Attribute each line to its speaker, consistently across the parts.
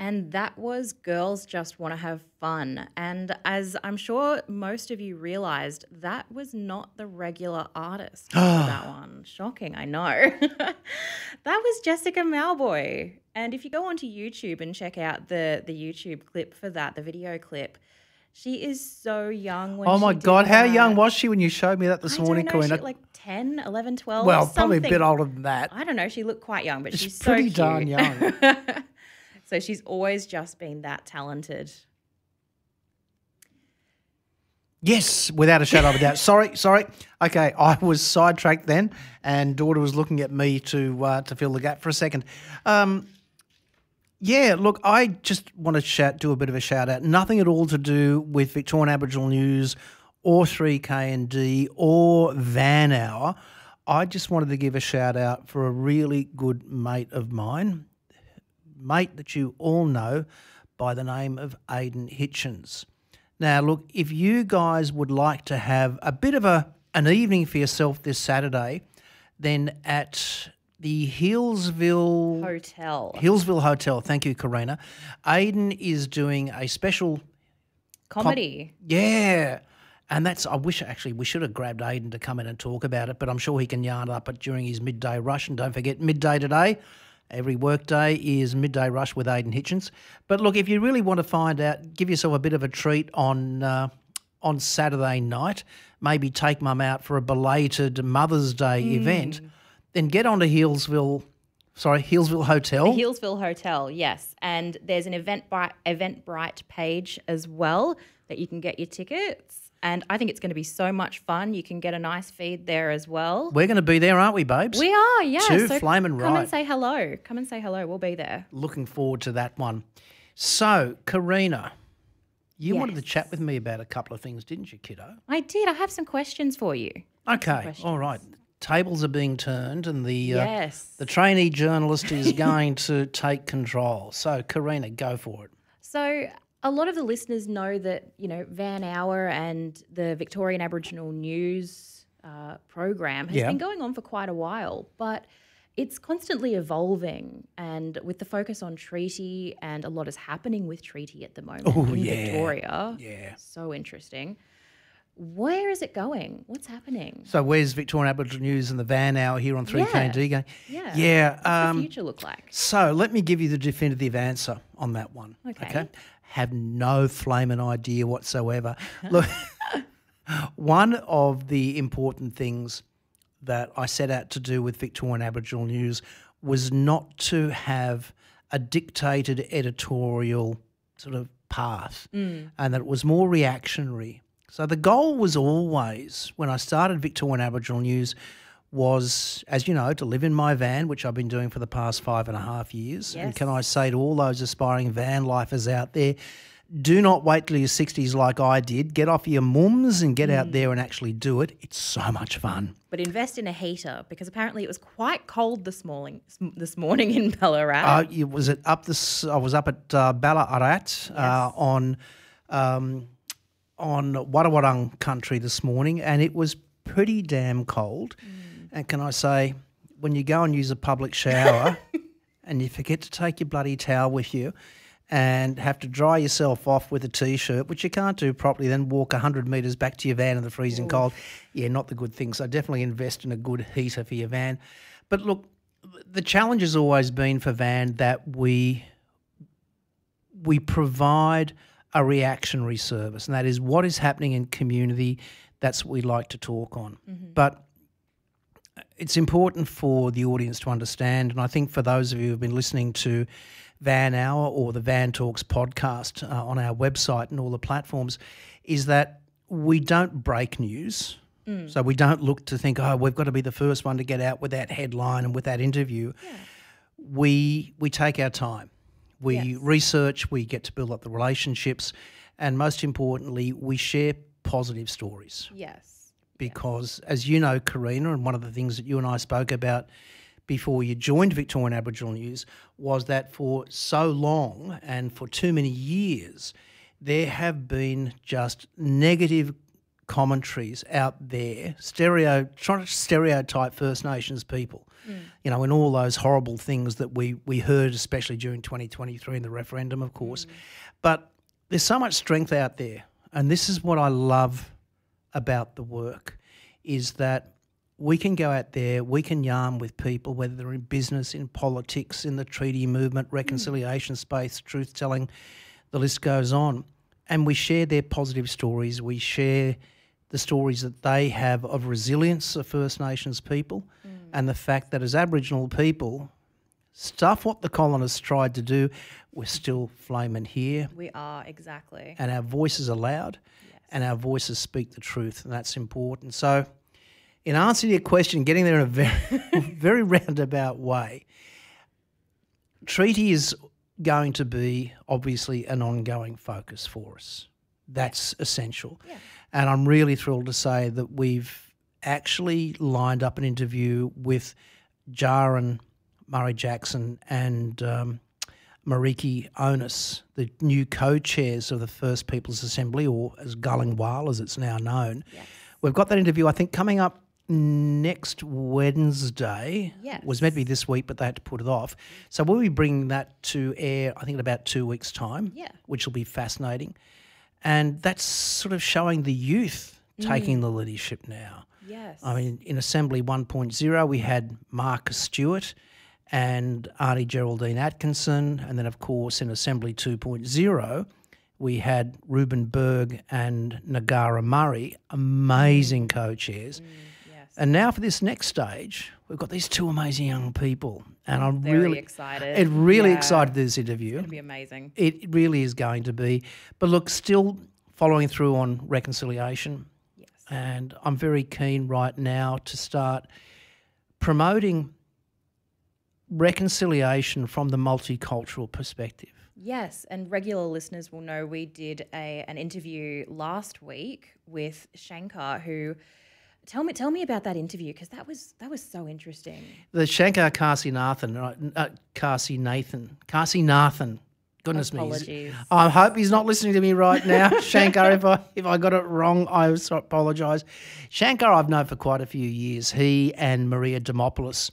Speaker 1: And that was Girls Just Want to Have Fun. And as I'm sure most of you realised, that was not the regular artist for that one. Shocking, I know. That was Jessica Mauboy. And if you go onto YouTube and check out the YouTube clip for that, the video clip, she is so young when
Speaker 2: Oh, my
Speaker 1: she did
Speaker 2: God. How
Speaker 1: that.
Speaker 2: young was she when you showed me that this morning,
Speaker 1: I don't know,
Speaker 2: Karina?
Speaker 1: she like 10, 11, 12,
Speaker 2: Well,
Speaker 1: something.
Speaker 2: probably a bit older than that.
Speaker 1: I don't know. She looked quite young, but
Speaker 2: It's
Speaker 1: she's
Speaker 2: pretty
Speaker 1: so
Speaker 2: darn
Speaker 1: cute.
Speaker 2: young.
Speaker 1: So she's always just been that talented.
Speaker 2: Yes, without a shadow of a doubt. Sorry. Okay, I was sidetracked then, and daughter was looking at me to fill the gap for a second. Yeah, look, I just want to do a bit of a shout out. Nothing at all to do with Victorian Aboriginal News or 3KND or Van Hour. I just wanted to give a shout out for a really good mate of mine, mate that you all know by the name of Aidan Hitchens. Now, look, if you guys would like to have a bit of an evening for yourself this Saturday, then at the Hillsville Hotel. Thank you, Karina. Aidan is doing a special
Speaker 1: Comedy.
Speaker 2: Yeah. And I wish actually we should have grabbed Aidan to come in and talk about it, but I'm sure he can yarn up it during his midday rush. And don't forget, midday today, every workday is midday rush with Aidan Hitchens. But look, if you really want to find out, give yourself a bit of a treat on Saturday night, maybe take mum out for a belated Mother's Day event, then get onto Hillsville Hotel.
Speaker 1: The Hillsville Hotel, yes. And there's an Eventbrite page as well that you can get your tickets. And I think it's going to be so much fun. You can get a nice feed there as well.
Speaker 2: We're going to be there, aren't we, babes?
Speaker 1: We are, yeah.
Speaker 2: Too flaming right.
Speaker 1: Come and say hello. Come and say hello. We'll be there.
Speaker 2: Looking forward to that one. So, Karina, you wanted to chat with me about a couple of things, didn't you, kiddo?
Speaker 1: I did. I have some questions for you.
Speaker 2: Okay, all right. Tables are being turned and the trainee journalist is going to take control. So, Karina, go for it.
Speaker 1: So, a lot of the listeners know that, Van Hour and the Victorian Aboriginal News program has been going on for quite a while, but it's constantly evolving, and with the focus on treaty, and a lot is happening with treaty at the moment in Victoria.
Speaker 2: Yeah.
Speaker 1: So interesting. Where is it going? What's happening?
Speaker 2: So where's Victorian Aboriginal News and the Van Hour here on 3KND going?
Speaker 1: Yeah. What's the future look like?
Speaker 2: So let me give you the definitive answer on that one. Okay. Have no flaming idea whatsoever. Look, one of the important things that I set out to do with Victorian Aboriginal News was not to have a dictated editorial sort of path and that it was more reactionary. So the goal was always, when I started Victorian Aboriginal News, was, as you know, to live in my van, which I've been doing for the past 5.5 years. Yes. And can I say to all those aspiring van lifers out there, do not wait till your 60s like I did. Get off your mums and get out there and actually do it. It's so much fun.
Speaker 1: But invest in a heater, because apparently it was quite cold this morning in Ballarat.
Speaker 2: I was up at Ballarat on Wadawurrung country this morning, and it was pretty damn cold. And can I say, when you go and use a public shower and you forget to take your bloody towel with you and have to dry yourself off with a T-shirt, which you can't do properly, then walk 100 metres back to your van in the freezing cold, not the good thing. So definitely invest in a good heater for your van. But look, the challenge has always been for van that we provide a reactionary service, and that is what is happening in community. That's what we like to talk on. But it's important for the audience to understand, and I think for those of you who have been listening to Van Hour or the Van Talks podcast on our website and all the platforms, is that we don't break news. So we don't look to think, we've got to be the first one to get out with that headline and with that interview. Yeah. We take our time. We research, we get to build up the relationships, and most importantly, we share positive stories.
Speaker 1: Yes.
Speaker 2: Because as you know, Karina, and one of the things that you and I spoke about before you joined Victorian Aboriginal News was that for so long and for too many years, there have been just negative commentaries out there, trying to stereotype First Nations people, you know, in all those horrible things that we heard, especially during 2023 in the referendum, of course. But there's so much strength out there, and this is what I love about the work, is that we can go out there, we can yarn with people, whether they're in business, in politics, in the treaty movement, reconciliation space, truth-telling, the list goes on. And we share their positive stories. We share the stories that they have of resilience of First Nations people and the fact that as Aboriginal people, stuff what the colonists tried to do, we're still flaming here.
Speaker 1: We are, exactly.
Speaker 2: And our voices are loud and our voices speak the truth, and that's important. So in answer to your question, getting there in a very, very roundabout way, treaty is going to be obviously an ongoing focus for us. That's essential. Yeah. And I'm really thrilled to say that we've actually lined up an interview with Jaron Murray-Jackson and Mariki Onus, the new co-chairs of the First Peoples Assembly, or as Gulingwal as it's now known. Yes. We've got that interview, I think, coming up next Wednesday.
Speaker 1: Yes.
Speaker 2: It was meant to be this week, but they had to put it off. So we'll be bringing that to air, I think, in about 2 weeks' time, which will be fascinating. And that's sort of showing the youth taking the leadership now.
Speaker 1: Yes.
Speaker 2: I mean, in Assembly 1.0, we had Marcus Stewart and Auntie Geraldine Atkinson. And then, of course, in Assembly 2.0, we had Ruben Berg and Nagara Murray, amazing co-chairs.
Speaker 1: Yes.
Speaker 2: And now for this next stage, we've got these two amazing young people. And I'm
Speaker 1: very
Speaker 2: really
Speaker 1: excited.
Speaker 2: It really excited this interview.
Speaker 1: It's going to be amazing.
Speaker 2: It really is going to be. But look, still following through on reconciliation.
Speaker 1: Yes.
Speaker 2: And I'm very keen right now to start promoting reconciliation from the multicultural perspective.
Speaker 1: Yes, and regular listeners will know we did an interview last week with Shankar, who tell me about that interview, because that was so interesting.
Speaker 2: The Shankar Kasinathan, goodness
Speaker 1: Apologies.
Speaker 2: me. I hope he's not listening to me right now, Shankar. If I got it wrong, I apologise. Shankar I've known for quite a few years. He and Maria Demopoulos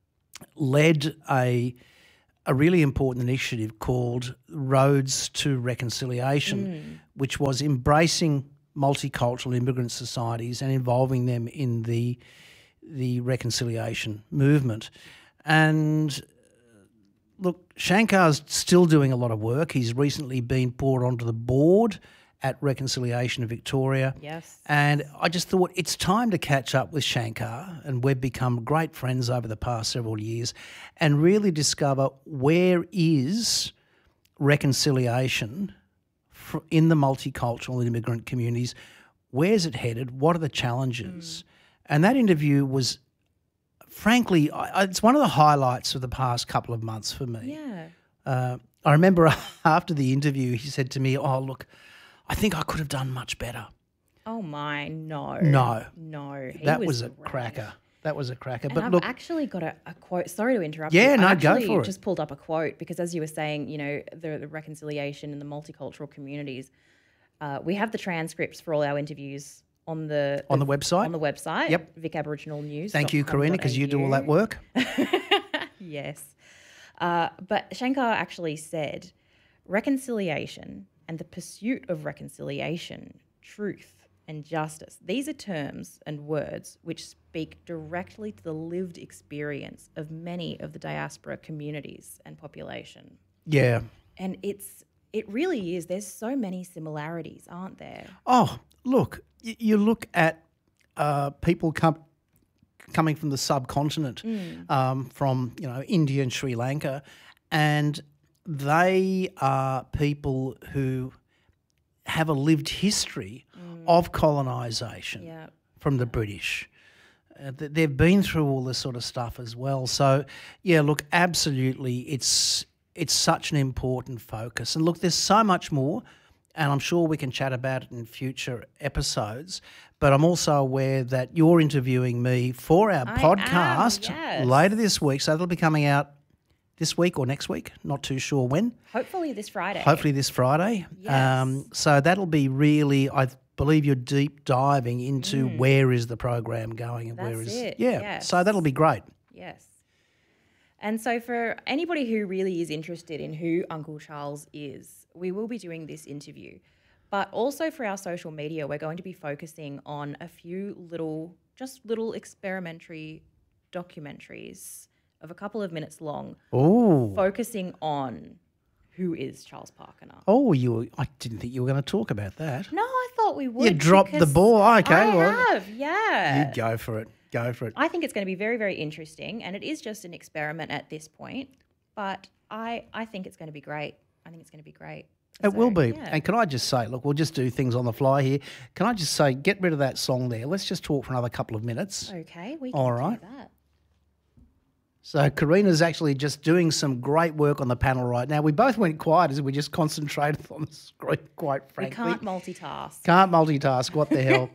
Speaker 2: led a really important initiative called Roads to Reconciliation, which was embracing multicultural immigrant societies and involving them in the reconciliation movement. And look, Shankar's still doing a lot of work. He's recently been brought onto the board at Reconciliation Victoria.
Speaker 1: Yes.
Speaker 2: And I just thought it's time to catch up with Shankar, and we've become great friends over the past several years, and really discover where is reconciliation in the multicultural immigrant communities, where's it headed, what are the challenges? And that interview was, frankly, it's one of the highlights of the past couple of months for me.
Speaker 1: Yeah.
Speaker 2: I remember after the interview he said to me, oh, look, I think I could have done much better.
Speaker 1: Oh my, no.
Speaker 2: That was a cracker. That was a cracker.
Speaker 1: And
Speaker 2: but
Speaker 1: I've
Speaker 2: look,
Speaker 1: actually got a quote. Sorry to interrupt you.
Speaker 2: Yeah, no,
Speaker 1: I
Speaker 2: go
Speaker 1: actually
Speaker 2: for it.
Speaker 1: just pulled up a quote because, as you were saying, you know, the reconciliation in the multicultural communities. We have the transcripts for all our interviews on the
Speaker 2: website.
Speaker 1: On the website.
Speaker 2: Yep.
Speaker 1: Vic Aboriginal News.
Speaker 2: Thank you, Karina, because you do all that work.
Speaker 1: Yes. But Shankar actually said, reconciliation and the pursuit of reconciliation, truth and justice. These are terms and words which speak directly to the lived experience of many of the diaspora communities and population.
Speaker 2: Yeah.
Speaker 1: And it really is. There's so many similarities, aren't there?
Speaker 2: Oh, look, you look at people coming from the subcontinent, from India and Sri Lanka, and they are people who have a lived history of colonisation from the British. They've been through all this sort of stuff as well. So, yeah, look, absolutely, it's such an important focus. And look, there's so much more, and I'm sure we can chat about it in future episodes. But I'm also aware that you're interviewing me for our podcast later this week. So that'll be coming out this week or next week, not too sure when.
Speaker 1: Hopefully this Friday.
Speaker 2: Yes.
Speaker 1: So
Speaker 2: that'll be really, I believe you're deep diving into where is the program going and where is
Speaker 1: it.
Speaker 2: yeah.
Speaker 1: Yes.
Speaker 2: So that'll be great.
Speaker 1: Yes. And so for anybody who really is interested in who Uncle Charles is, we will be doing this interview. But also for our social media, we're going to be focusing on a few little experimentary documentaries of a couple of minutes long, focusing on who is Charles Parkener.
Speaker 2: Oh, I didn't think you were going to talk about that.
Speaker 1: No, I thought we would.
Speaker 2: You dropped the ball. Okay.
Speaker 1: I have, yeah.
Speaker 2: You go for it. Go for it.
Speaker 1: I think it's going to be very, very interesting, and it is just an experiment at this point, but I think it's going to be great. I think it's going to be great.
Speaker 2: It will be. Yeah. And can I just say, look, we'll just do things on the fly here. Can I just say, get rid of that song there. Let's just talk for another couple of minutes.
Speaker 1: Okay, we can do that.
Speaker 2: So Karina's actually just doing some great work on the panel right now. We both went quiet as we just concentrated on the screen, quite frankly.
Speaker 1: We can't multitask.
Speaker 2: Can't multitask, what the hell.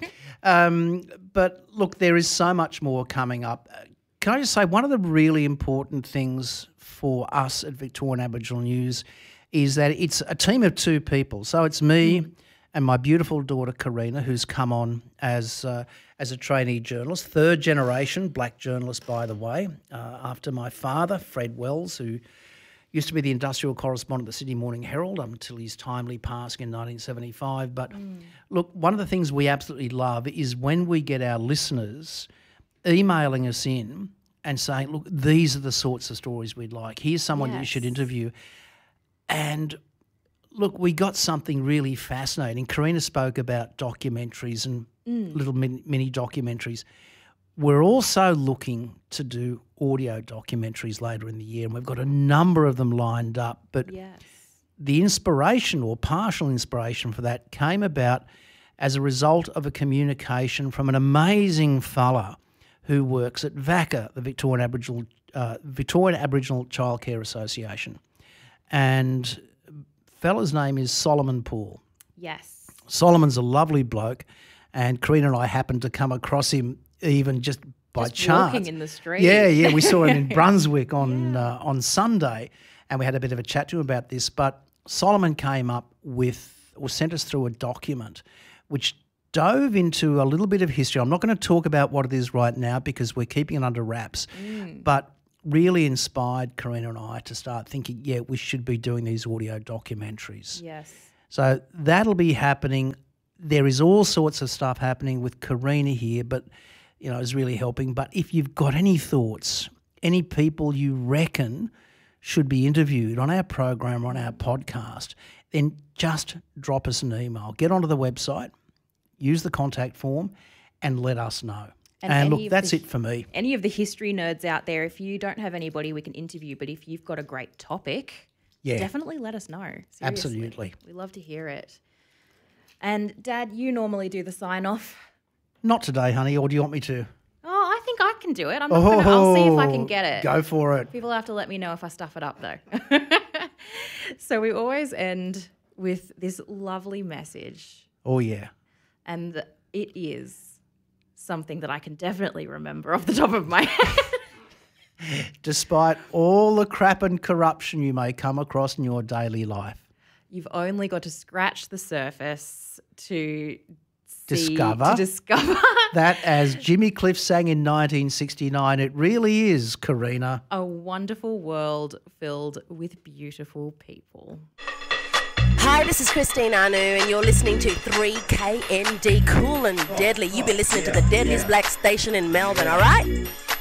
Speaker 2: But look, there is so much more coming up. Can I just say, one of the really important things for us at Victorian Aboriginal News is that it's a team of two people. So it's me and my beautiful daughter Karina, who's come on as a trainee journalist, third generation black journalist, by the way, after my father, Fred Wells, who used to be the industrial correspondent of the Sydney Morning Herald until his timely passing in 1975. But look, one of the things we absolutely love is when we get our listeners emailing us in and saying, look, these are the sorts of stories we'd like. Here's someone that you should interview. And look, we got something really fascinating. Karina spoke about documentaries and little mini documentaries. We're also looking to do audio documentaries later in the year, and we've got a number of them lined up. But the inspiration or partial inspiration for that came about as a result of a communication from an amazing fella who works at VACA, the Victorian Aboriginal Childcare Association. And fella's name is Solomon Poole.
Speaker 1: Yes.
Speaker 2: Solomon's a lovely bloke, and Karina and I happened to come across him even just by chance.
Speaker 1: Walking in the street.
Speaker 2: Yeah, we saw him in Brunswick on Sunday, and we had a bit of a chat to him about this. But Solomon came up with, or sent us through a document which dove into a little bit of history. I'm not going to talk about what it is right now because we're keeping it under wraps, but really inspired Karina and I to start thinking, we should be doing these audio documentaries.
Speaker 1: Yes.
Speaker 2: So that'll be happening. There is all sorts of stuff happening with Karina here, but, is really helping. But if you've got any thoughts, any people you reckon should be interviewed on our program or on our podcast, then just drop us an email. Get onto the website, use the contact form, and let us know. And look, that's it for me.
Speaker 1: Any of the history nerds out there, if you don't have anybody we can interview, but if you've got a great topic, definitely let us know. Seriously.
Speaker 2: Absolutely.
Speaker 1: We love to hear it. And Dad, you normally do the sign-off.
Speaker 2: Not today, honey, or do you want me to?
Speaker 1: Oh, I think I can do it. I'll see if I can get it.
Speaker 2: Go for it.
Speaker 1: People have to let me know if I stuff it up, though. So we always end with this lovely message.
Speaker 2: Oh, yeah.
Speaker 1: And it is something that I can definitely remember off the top of my head.
Speaker 2: Despite all the crap and corruption you may come across in your daily life,
Speaker 1: you've only got to scratch the surface to
Speaker 2: discover that, as Jimmy Cliff sang in 1969, it really is, Karina,
Speaker 1: a wonderful world filled with beautiful people.
Speaker 3: Hi, this is Christine Anu, and you're listening to 3KND, Cool and Deadly. You've been listening to the deadliest black station in Melbourne, all right?